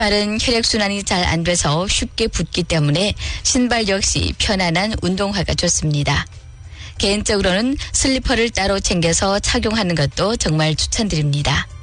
발은 혈액순환이 잘 안 돼서 쉽게 붓기 때문에 신발 역시 편안한 운동화가 좋습니다. 개인적으로는 슬리퍼를 따로 챙겨서 착용하는 것도 정말 추천드립니다.